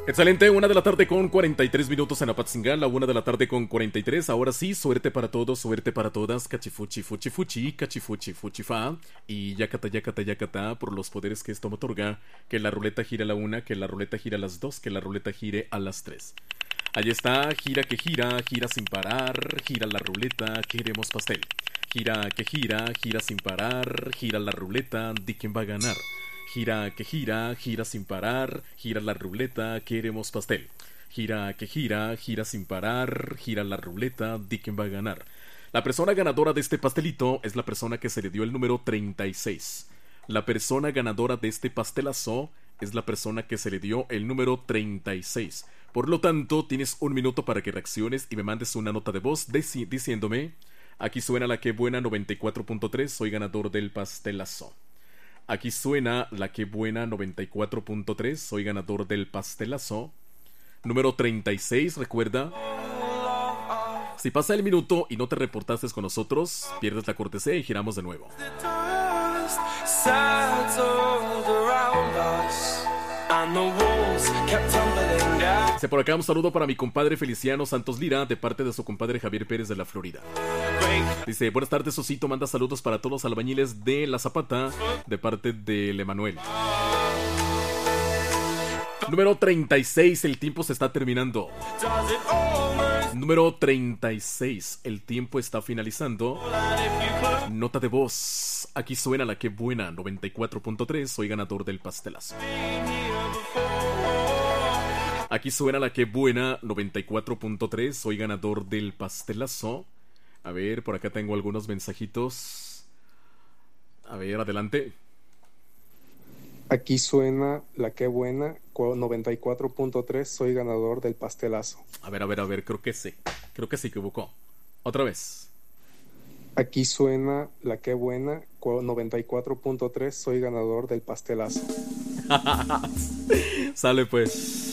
Excelente, 1 de la tarde con 43 minutos en Apatzingán, la 1 de la tarde con 43. Ahora sí, suerte para todos, suerte para todas. Cachifuchi, fuchi, fuchi, cachifuchi, fuchi, fa. Y yacata, yacata, yacata, por los poderes que esto me otorga. Que la ruleta gire a la 1, que la ruleta gire a las 2, que la ruleta gire a las 3. Ahí está, gira que gira, gira sin parar, gira la ruleta, queremos pastel. Gira que gira sin parar, gira la ruleta, di quién va a ganar. Gira que gira sin parar, gira la ruleta, queremos pastel. Gira que gira sin parar, gira la ruleta, di quién va a ganar. La persona ganadora de este pastelito es la persona que se le dio el número 36. La persona ganadora de este pastelazo es la persona que se le dio el número 36. Por lo tanto, tienes 1 minuto para que reacciones y me mandes una nota de voz diciéndome: aquí suena la que buena 94.3, soy ganador del pastelazo. Aquí suena la que buena 94.3, soy ganador del pastelazo. Número 36, recuerda. Si pasa el minuto y no te reportaste con nosotros, pierdes la cortesía y giramos de nuevo. Dice por acá un saludo para mi compadre Feliciano Santos Lira, de parte de su compadre Javier Pérez de la Florida. Dice, buenas tardes, Osito, manda saludos para todos los albañiles de La Zapata, de parte del Emanuel. Número 36, el tiempo se está terminando. Número 36, el tiempo está finalizando. Nota de voz, aquí suena la que buena 94.3, soy ganador del pastelazo. Aquí suena la que buena 94.3, soy ganador del pastelazo. A ver, por acá tengo algunos mensajitos. A ver, adelante. Aquí suena la que buena 94.3, soy ganador del pastelazo. A ver, creo que se equivocó. Otra vez. Aquí suena la que buena 94.3, soy ganador del pastelazo. Sale pues.